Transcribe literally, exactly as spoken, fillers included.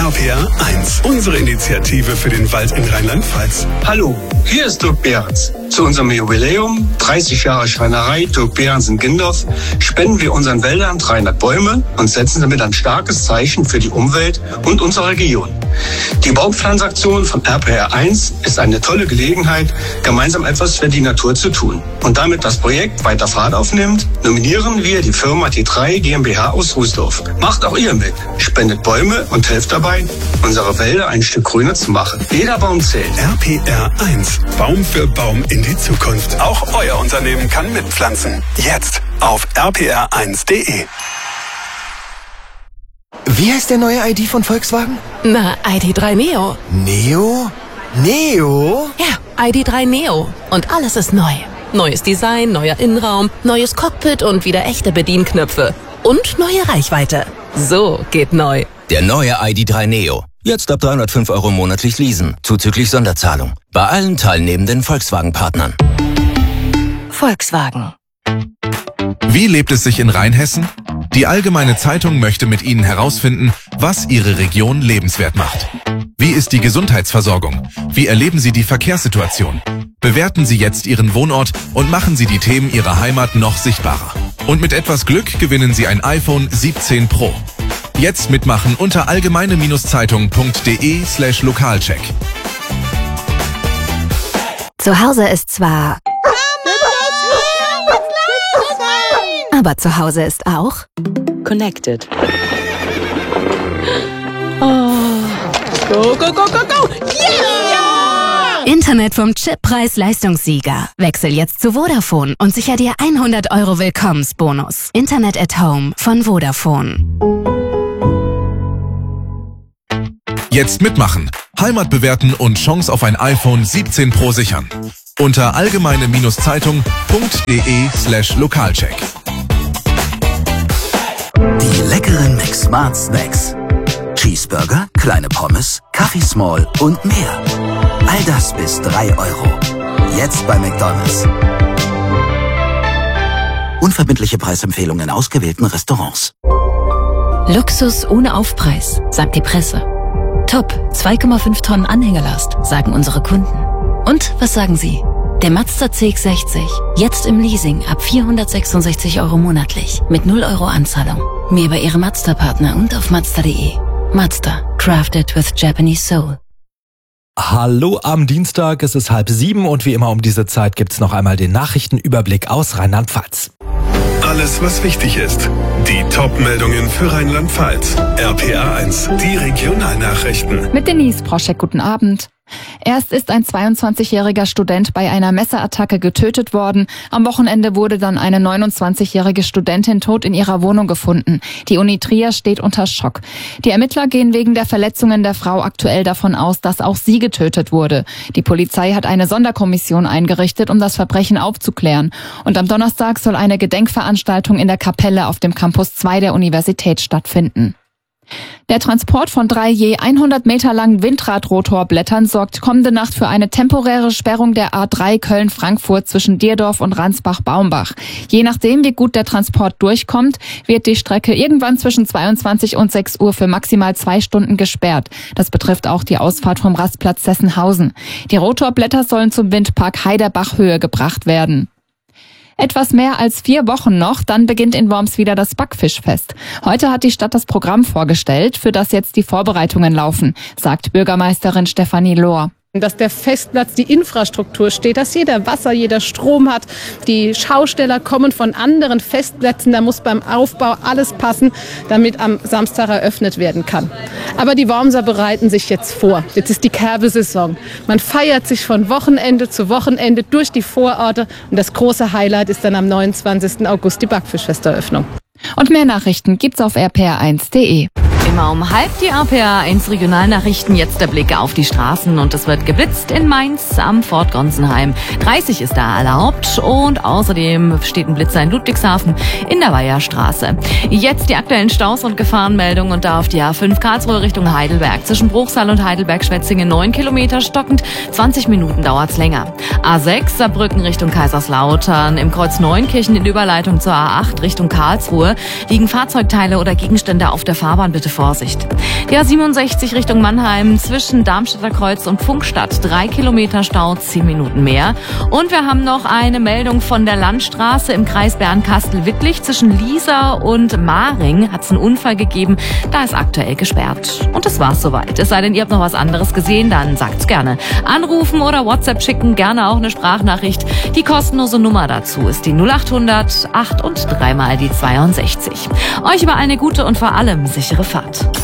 R P R eins, unsere Initiative für den Wald in Rheinland-Pfalz. Hallo, hier ist Dirk Behrens. Zu unserem Jubiläum, dreißig Jahre Schreinerei Dirk Behrens in Gindorf, spenden wir unseren Wäldern dreihundert Bäume und setzen damit ein starkes Zeichen für die Umwelt und unsere Region. Die Baumpflanzaktion von R P R eins ist eine tolle Gelegenheit, gemeinsam etwas für die Natur zu tun. Und damit das Projekt weiter Fahrt aufnimmt, nominieren wir die Firma T drei GmbH aus Rußdorf. Macht auch ihr mit. Spendet Bäume und helft dabei, unsere Wälder ein Stück grüner zu machen. Jeder Baum zählt. R P R eins. Baum für Baum in die Zukunft. Auch euer Unternehmen kann mitpflanzen. Jetzt auf r p r eins punkt d e. Wie heißt der neue I D von Volkswagen? Na, I D drei Neo. Neo? Neo? Ja, I D drei Neo. Und alles ist neu. Neues Design, neuer Innenraum, neues Cockpit und wieder echte Bedienknöpfe. Und neue Reichweite. So geht neu. Der neue I D drei Neo. Jetzt ab dreihundertfünf Euro monatlich leasen, zuzüglich Sonderzahlung. Bei allen teilnehmenden Volkswagen-Partnern. Volkswagen. Wie lebt es sich in Rheinhessen? Die Allgemeine Zeitung möchte mit Ihnen herausfinden, was Ihre Region lebenswert macht. Wie ist die Gesundheitsversorgung? Wie erleben Sie die Verkehrssituation? Bewerten Sie jetzt Ihren Wohnort und machen Sie die Themen Ihrer Heimat noch sichtbarer. Und mit etwas Glück gewinnen Sie ein iPhone siebzehn Pro. Jetzt mitmachen unter allgemeine-zeitung punkt de slash lokalcheck. Zu Hause ist zwar... Aber zu Hause ist auch... Connected. Oh. Go, go, go, go, go! Yeah! Internet vom Chip Preis-Leistungssieger. Wechsel jetzt zu Vodafone und sicher dir hundert Euro Willkommensbonus. Internet at Home von Vodafone. Jetzt mitmachen, Heimat bewerten und Chance auf ein iPhone siebzehn Pro sichern. Unter allgemeine-zeitung punkt de slash lokalcheck. Die leckeren McSmart Snacks. Cheeseburger, kleine Pommes, Kaffee Small und mehr. All das bis drei Euro. Jetzt bei McDonald's. Unverbindliche Preisempfehlungen in ausgewählten Restaurants. Luxus ohne Aufpreis, sagt die Presse. Top, zwei Komma fünf Tonnen Anhängerlast, sagen unsere Kunden. Und was sagen Sie? Der Mazda C X sechzig, jetzt im Leasing ab vierhundertsechsundsechzig Euro monatlich, mit null Euro Anzahlung. Mehr bei Ihrem Mazda-Partner und auf mazda punkt de. Mazda, crafted with Japanese soul. Hallo am Dienstag, es ist halb sieben und wie immer um diese Zeit gibt's noch einmal den Nachrichtenüberblick aus Rheinland-Pfalz. Alles, was wichtig ist. Die Top-Meldungen für Rheinland-Pfalz. R P R eins, die Regionalnachrichten. Mit Denise Proschek, guten Abend. Erst ist ein zweiundzwanzigjähriger Student bei einer Messerattacke getötet worden. Am Wochenende wurde dann eine neunundzwanzigjährige Studentin tot in ihrer Wohnung gefunden. Die Uni Trier steht unter Schock. Die Ermittler gehen wegen der Verletzungen der Frau aktuell davon aus, dass auch sie getötet wurde. Die Polizei hat eine Sonderkommission eingerichtet, um das Verbrechen aufzuklären. Und am Donnerstag soll eine Gedenkveranstaltung in der Kapelle auf dem Campus zwei der Universität stattfinden. Der Transport von drei je hundert Meter langen Windradrotorblättern sorgt kommende Nacht für eine temporäre Sperrung der A drei Köln-Frankfurt zwischen Dierdorf und Ransbach-Baumbach. Je nachdem, wie gut der Transport durchkommt, wird die Strecke irgendwann zwischen zweiundzwanzig und sechs Uhr für maximal zwei Stunden gesperrt. Das betrifft auch die Ausfahrt vom Rastplatz Sessenhausen. Die Rotorblätter sollen zum Windpark Heiderbach-Höhe gebracht werden. Etwas mehr als vier Wochen noch, dann beginnt in Worms wieder das Backfischfest. Heute hat die Stadt das Programm vorgestellt, für das jetzt die Vorbereitungen laufen, sagt Bürgermeisterin Stefanie Lohr. Dass der Festplatz, die Infrastruktur steht, dass jeder Wasser, jeder Strom hat. Die Schausteller kommen von anderen Festplätzen, da muss beim Aufbau alles passen, damit am Samstag eröffnet werden kann. Aber die Wormser bereiten sich jetzt vor. Jetzt ist die Kerbesaison. Man feiert sich von Wochenende zu Wochenende durch die Vororte und das große Highlight ist dann am neunundzwanzigsten August die Backfischfesteröffnung. Und mehr Nachrichten gibt's auf r p r eins punkt de. Immer um halb die R P R eins Regionalnachrichten. Jetzt der Blick auf die Straßen und es wird geblitzt in Mainz am Fort Gonsenheim. dreißig ist da erlaubt und außerdem steht ein Blitzer in Ludwigshafen in der Weiherstraße. Jetzt die aktuellen Staus und Gefahrenmeldungen und da auf die A fünf Karlsruhe Richtung Heidelberg. Zwischen Bruchsal und Heidelberg-Schwetzingen neun Kilometer stockend, zwanzig Minuten dauert's länger. A sechs Saarbrücken Richtung Kaiserslautern. Im Kreuz Neunkirchen in Überleitung zur A acht Richtung Karlsruhe liegen Fahrzeugteile oder Gegenstände auf der Fahrbahn. Bitte vor Vorsicht. Die A siebenundsechzig Richtung Mannheim zwischen Darmstädter Kreuz und Pfungstadt. Drei Kilometer Stau, zehn Minuten mehr. Und wir haben noch eine Meldung von der Landstraße im Kreis Bernkastel-Wittlich. Zwischen Liesa und Maring hat es einen Unfall gegeben. Da ist aktuell gesperrt. Und das war's soweit. Es sei denn, ihr habt noch was anderes gesehen, dann sagt's gerne. Anrufen oder WhatsApp schicken, gerne auch eine Sprachnachricht. Die kostenlose Nummer dazu ist die null achthundert acht und dreimal die zweiundsechzig. Euch über eine gute und vor allem sichere Fahrt.